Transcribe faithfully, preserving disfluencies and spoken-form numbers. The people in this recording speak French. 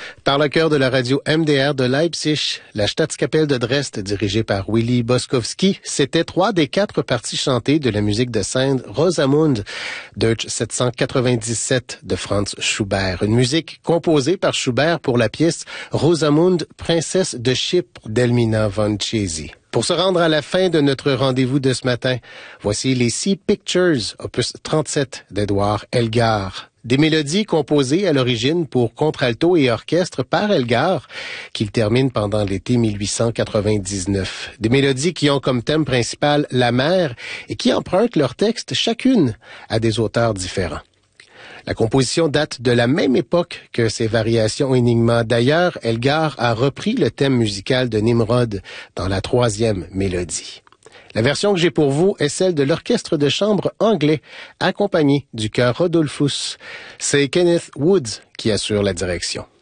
Par le chœur de la radio M D R de Leipzig, la Staatskapelle de Dresde, dirigée par Willy Boskowski, c'était trois des quatre parties chantées de la musique de scène Rosamunde, Deutsch sept cent quatre-vingt-dix-sept de Franz Schubert. Une musique composée par Schubert pour la pièce Rosamunde, princesse de Chypre d'Elmina von Chézy. Pour se rendre à la fin de notre rendez-vous de ce matin, voici les Sea Pictures, opus trente-sept d'Edouard Elgar. Des mélodies composées à l'origine pour contralto et orchestre par Elgar, qu'il termine pendant l'été mille huit cent quatre-vingt-dix-neuf. Des mélodies qui ont comme thème principal la mer et qui empruntent leur texte chacune à des auteurs différents. La composition date de la même époque que ces variations Enigma. D'ailleurs, Elgar a repris le thème musical de Nimrod dans la troisième mélodie. La version que j'ai pour vous est celle de l'orchestre de chambre anglais, accompagné du chœur Rodolphus. C'est Kenneth Woods qui assure la direction.